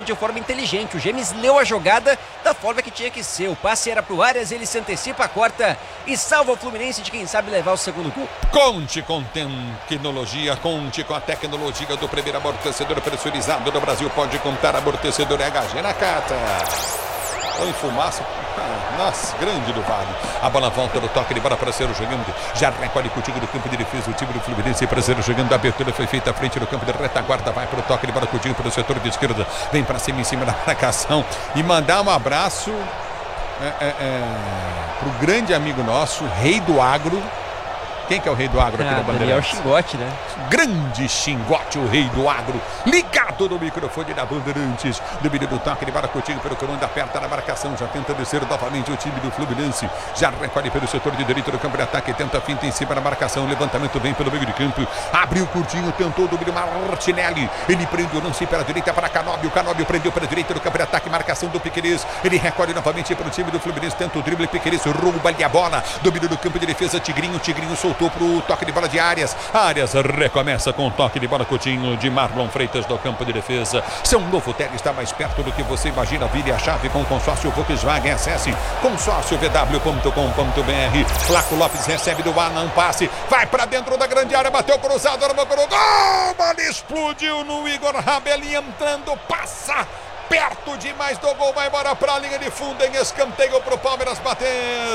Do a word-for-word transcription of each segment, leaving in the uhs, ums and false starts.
de forma inteligente. O Gemes leu a jogada da forma que tinha que ser. O passe era pro Arias, ele se antecipa, corta e salva o Fluminense de quem sabe levar o segundo gol. Conte com tecnologia, conte com a tecnologia do primeiro amortecedor pressurizado do Brasil. Pode contar amortecedor H G na Cata. Oi, fumaça. Ah, nossa, grande do Vale. A bola volta no toque de bola para ser jogando. Já recolhe contigo do campo de defesa. O time do Fluminense para ser jogando. A abertura foi feita à frente do campo de retaguarda. Vai para o toque de bola contigo para o setor de esquerda. Vem para cima em cima da marcação. E mandar um abraço é, é, é, para o grande amigo nosso, rei do agro. Quem que é o rei do agro aqui ah, na Bandeirantes? Daniel Xingote, né? Grande Xingote, o rei do agro. Ligado no microfone da Bandeirantes. Domínio do toque de bola contigo pelo comando. Aperta na marcação. Já tenta descer novamente o time do Fluminense. Já recolhe pelo setor de direito do campo de ataque. Tenta a finta em cima da marcação. Levantamento vem pelo meio de campo. Abriu curtinho. Tentou o domínio Martinelli. Ele prendeu, não sei, pela direita para Canóbio. Canóbio prendeu pela direita do campo de ataque. Marcação do Piquerez. Ele recolhe novamente para o time do Fluminense. Tenta o drible. Piquerez rouba ali a bola. Domínio do campo de defesa. Tigrinho. Tigrinho soltou para o toque de bola de Arias. Arias recomeça com o toque de bola Coutinho de Marlon Freitas do campo de defesa. Seu novo tele está mais perto do que você imagina. Vire a chave com o consórcio Volkswagen. Acesse consórcio v w ponto com ponto b r. Flaco Lopes recebe do Alan, passe. Vai para dentro da grande área. Bateu cruzado. Armou para o gol. Bola explodiu no Igor Rabelli entrando. Passa perto demais do gol. Vai embora para a linha de fundo em escanteio para o Palmeiras bater.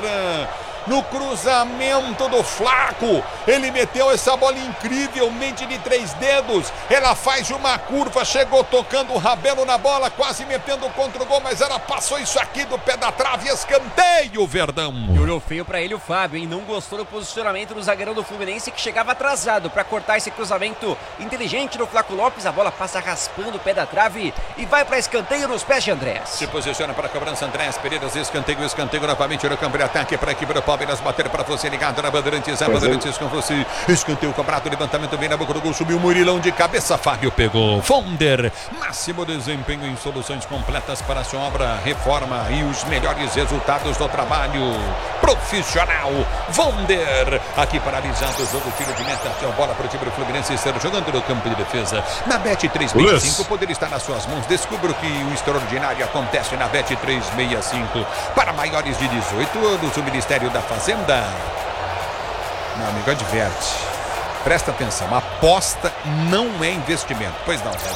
No cruzamento do Flaco, ele meteu essa bola incrivelmente de três dedos. Ela faz uma curva, chegou tocando o Rabelo na bola, quase metendo contra o gol, mas ela passou isso aqui do pé da trave. Escanteio, Verdão. E olhou feio pra ele o Fábio, hein? Não gostou do posicionamento do zagueirão do Fluminense, que chegava atrasado pra cortar esse cruzamento inteligente do Flaco Lopes. A bola passa raspando o pé da trave e vai pra escanteio nos pés de Andrés. Se posiciona para a cobrança Andrés Pereira, escanteio, escanteio novamente no campo de ataque para a equipe do Palmeiras bater para você, ligado na Bandeirantes, a Bandeirantes com você. Escanteio cobrado, levantamento bem na boca do gol, subiu o Murilão de cabeça, Fábio pegou. Fonder, máximo desempenho em soluções completas para a sua obra, reforma e os melhores resultados do trabalho profissional. Fonder, aqui paralisado o jogo, tiro de meta, a bola para o time do Fluminense, ser jogando no campo de defesa. Na Bet trezentos e sessenta e cinco, poder estar nas suas mãos. Descubra o que o extraordinário acontece na Bet trezentos e sessenta e cinco. Para maiores de dezoito anos, o Ministério da Fazenda. Meu amigo, adverte. Presta atenção, aposta não é investimento. Pois não, Zé.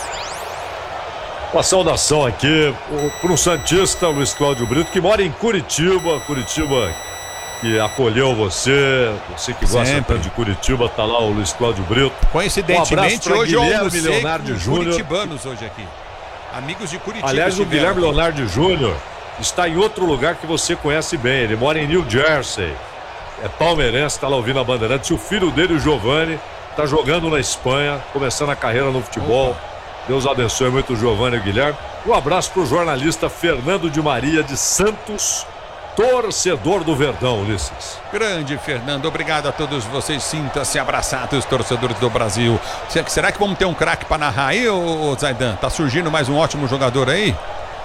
Uma saudação aqui para o santista Luiz Cláudio Brito, que mora em Curitiba. Curitiba que acolheu você, você que gosta Sempre. tanto de Curitiba, tá lá o Luiz Cláudio Brito. Coincidentemente, um hoje eu Guilherme almocei Leonardo com Júnior. curitibanos hoje aqui. Amigos de Curitiba. Aliás, o estiveram. Guilherme Leonardo Júnior está em outro lugar que você conhece bem. Ele mora em New Jersey. É palmeirense, está lá ouvindo a Bandeirantes. O filho dele, o Giovanni, está jogando na Espanha, começando a carreira no futebol. Opa. Deus abençoe muito o Giovanni e o Guilherme. Um abraço para o jornalista Fernando de Maria de Santos, torcedor do Verdão, Ulisses. Grande Fernando, obrigado a todos vocês. Sinta-se abraçados, torcedores do Brasil. Será que vamos ter um craque para narrar aí, ô Zaidan? Tá surgindo mais um ótimo jogador aí?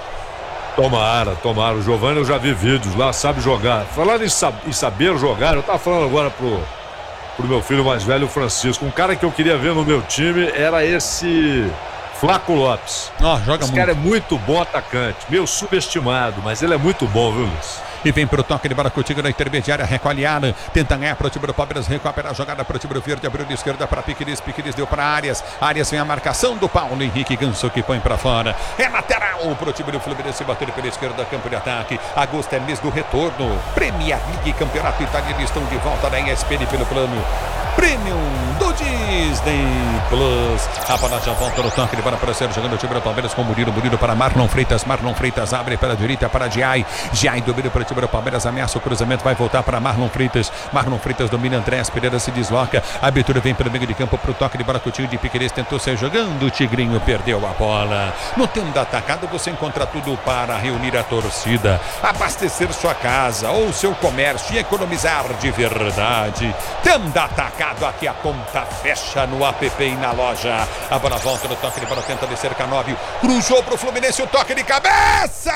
Tomara, tomara. O Giovanni eu já vi vídeos lá, sabe jogar. Falando em, sab em saber jogar, eu tava falando agora pro, pro meu filho mais velho, o Francisco. Um cara que eu queria ver no meu time era esse Flaco Lopes. Oh, joga esse muito. cara é muito bom atacante, meio subestimado, mas ele é muito bom, viu, Luiz? E vem pro toque de bola contigo na intermediária, recolhe Alan, tenta ganhar pro time do Palmeiras, recupera a jogada pro time do Verde, abriu de esquerda para Piqueires, Piqueires deu para Arias, Arias vem a marcação do Paulo Henrique Ganso que põe para fora, é lateral pro time do Fluminense, bater pela esquerda, campo de ataque. Agosto é mês do retorno, Premier League, Campeonato Italiano, estão de volta da E S P N pelo plano Premium do Disney Plus. A bola já volta no toque de bola para ser jogando o time do Palmeiras com Murilo, Murilo para Marlon Freitas, Marlon Freitas abre pela direita para Giai, Giai domina para o time do Palmeiras, ameaça o cruzamento, vai voltar para Marlon Freitas, Marlon Freitas domina, Andrés Pereira se desloca, a abertura vem pelo meio de campo para o toque de bola com o time de Piqueires, tentou sair jogando, o Tigrinho perdeu a bola. No tempo da atacada você encontra tudo para reunir a torcida, abastecer sua casa ou seu comércio e economizar de verdade. Tenda atacado, aqui a conta fecha no app e na loja. A bola volta no toque de bola, tenta descer Canóbio, cruzou para o Fluminense, o toque de cabeça,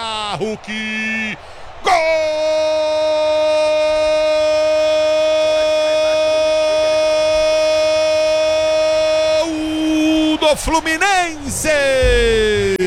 Hulk, gol do Fluminense!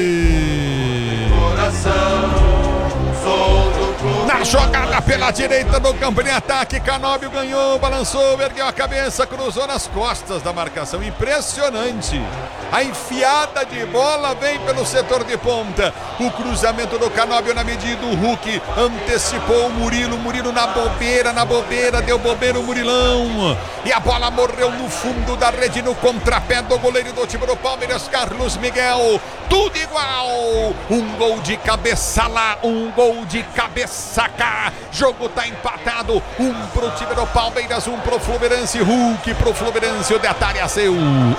pela direita do campo de ataque, Canóbio ganhou, balançou, ergueu a cabeça, cruzou nas costas da marcação, impressionante. A enfiada de bola vem pelo setor de ponta, o cruzamento do Canóbio na medida, o Hulk antecipou o Murilo, Murilo na bobeira, na bobeira, deu bobeira o Murilão, e a bola morreu no fundo da rede, no contrapé do goleiro do time do Palmeiras, Carlos Miguel. Tudo igual, um gol de cabeça lá, um gol de cabeça cá, jogo tá empatado, um pro time do Palmeiras, um pro Fluminense, Hulk pro Fluminense, o detalhe é seu.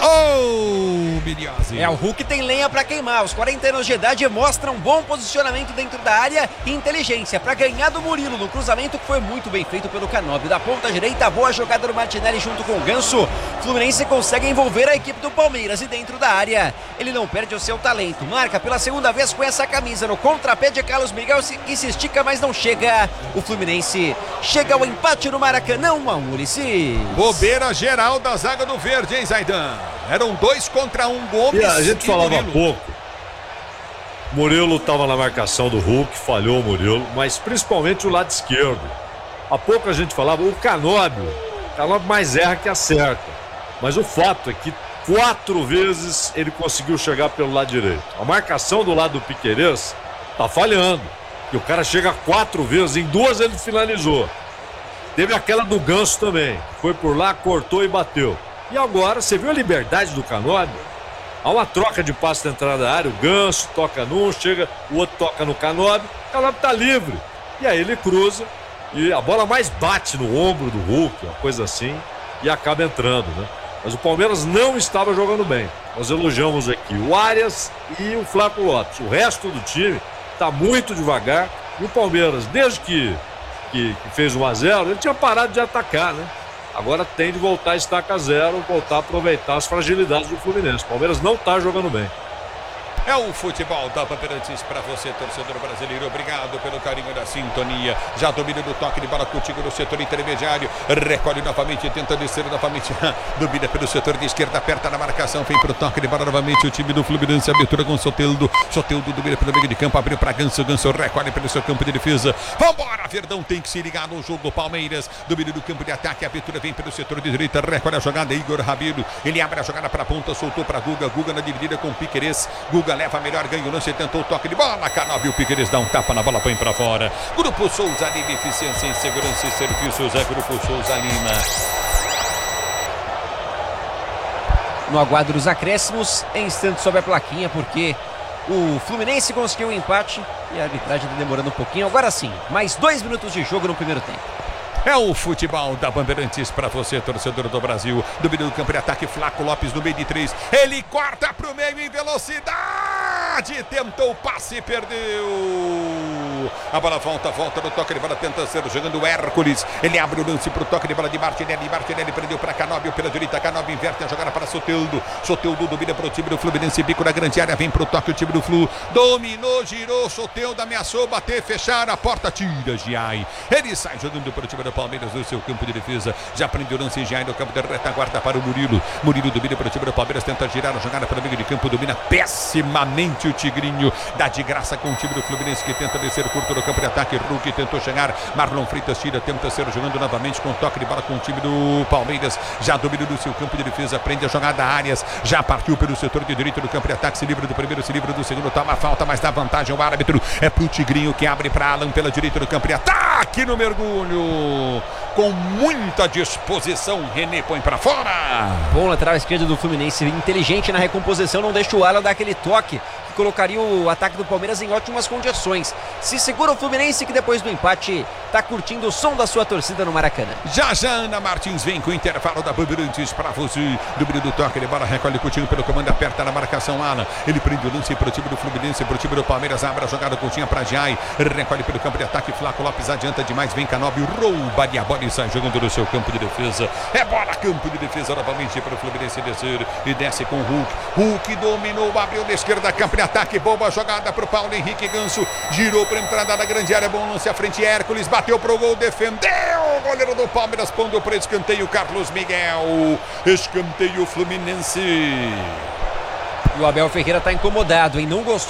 Oh, Biliose. É, o Hulk tem lenha pra queimar, os quarenta anos de idade mostram um bom posicionamento dentro da área e inteligência pra ganhar do Murilo no cruzamento que foi muito bem feito pelo Canóbio. Da ponta direita, boa jogada do Martinelli junto com o Ganso, Fluminense consegue envolver a equipe do Palmeiras e dentro da área, ele não perde o seu talento. Marca pela segunda vez com essa camisa no contrapé de Carlos Miguel, que se estica, mas não chega. O Fluminense chega ao empate no Maracanã, Maurício. Bobeira geral da zaga do Verde, hein, Zaidan? Eram dois contra um, Gomes. E a gente e falava há Murilo. pouco. Murilo estava na marcação do Hulk, falhou o Murilo, mas principalmente o lado esquerdo. Há pouco a gente falava, o Canóbio, o Canóbio mais erra que acerta. Mas o fato é que quatro vezes ele conseguiu chegar pelo lado direito. A marcação do lado do Piquerez tá falhando. E o cara chega quatro vezes, em duas ele finalizou. Teve aquela do Ganso também. Foi por lá, cortou e bateu. E agora, você viu a liberdade do Canóbio? Há uma troca de passe na entrada da área, o Ganso toca num, chega, o outro toca no Canóbio, o Canóbio tá livre. E aí ele cruza e a bola mais bate no ombro do Hulk, uma coisa assim, e acaba entrando, né? Mas o Palmeiras não estava jogando bem. Nós elogiamos aqui o Arias e o Flávio Lopes. O resto do time está muito devagar. E o Palmeiras, desde que, que, que fez um a zero, ele tinha parado de atacar, né? Agora tem de voltar a estaca zero, voltar a aproveitar as fragilidades do Fluminense. O Palmeiras não está jogando bem. É o futebol da Bandeirantes para você, torcedor brasileiro. Obrigado pelo carinho da sintonia. Já domina do toque de bola contigo no setor intermediário. Recolhe novamente, tenta descer novamente. Domina pelo setor de esquerda, aperta na marcação. Vem pro toque de bola novamente o time do Fluminense. Abertura com o Soteldo. Soteldo domina pelo meio de campo. Abriu para Ganso. Ganso recolhe pelo seu campo de defesa. Vambora, Verdão tem que se ligar no jogo. Palmeiras domina do campo de ataque. A abertura vem pelo setor de direita. Recolhe a jogada. Igor Rabelo. Ele abre a jogada para a ponta. Soltou para Guga. Guga na dividida com Piquerez. Guga leva melhor, ganha o lance, tentou o toque de bola, Canóbio, Piquerez dá um tapa na bola, põe pra fora. Grupo Souza Lima, eficiência em segurança e serviços, é Grupo Souza Lima. No aguardo dos acréscimos, em instantes sobe a plaquinha, porque o Fluminense conseguiu um empate e a arbitragem está demorando um pouquinho. Agora sim, mais dois minutos de jogo no primeiro tempo. É o futebol da Bandeirantes para você, torcedor do Brasil. Domínio do campo de ataque, Flaco Lopes no meio de três. Ele corta pro meio em velocidade. Tentou o passe e perdeu. A bola volta, volta no toque de bola, tenta ser jogando o Hércules. Ele abre o lance pro toque de bola de Martinelli. Martinelli prendeu para Canóbio pela direita. Canóbio inverte a jogada para Soteldo. Soteldo domina pro time do Fluminense. Bico na grande área, vem pro toque o time do Flu. Dominou, girou, Soteldo ameaçou bater, fechar a porta. Tira Giai. Ele sai jogando pro time do Palmeiras no seu campo de defesa. Já prendeu o lance Giai no campo de retaguarda para o Murilo. Murilo domina para o time do Palmeiras, tenta girar a jogada para o meio de campo, domina pessimamente o Tigrinho. Dá de graça com o time do Fluminense que tenta descer curto no campo de ataque. Hulk tentou chegar. Marlon Freitas tira, tenta ser jogando novamente com toque de bola com o time do Palmeiras. Já domina no seu campo de defesa, prende a jogada Arias. Já partiu pelo setor de direito do campo de ataque. Se livra do primeiro, se livra do segundo. Toma a falta, mas dá vantagem ao árbitro. É pro Tigrinho que abre para Alan pela direita do campo de ataque no mergulho. Com muita disposição, René põe pra fora. Bom lateral esquerdo do Fluminense, inteligente na recomposição, não deixa o Alan dar aquele toque que colocaria o ataque do Palmeiras em ótimas condições. Se segura o Fluminense que depois do empate tá curtindo o som da sua torcida no Maracanã. Já já Ana Martins vem com o intervalo da Bandeirantes pra você. Domínio do toque de bola, recolhe Coutinho pelo comando, aperta na marcação Alan. Ele prende o lance pro time do Fluminense, pro time do Palmeiras, abre a jogada Coutinho pra Giai. Recolhe pelo campo de ataque, Flaco Lopes adianta demais, vem Canóbio, rouba e a bola e sai jogando no seu campo de defesa. É bola, campo de defesa novamente para o Fluminense descer e desce com o Hulk. Hulk dominou, abriu da esquerda, campo de ataque, boa jogada para o Paulo Henrique Ganso. Girou para entrada da grande área, bom lance à frente, Hércules bateu pro gol, defendeu o goleiro do Palmeiras, pondo para escanteio Carlos Miguel. Escanteio Fluminense. E o Abel Ferreira tá incomodado, hein? Não gostou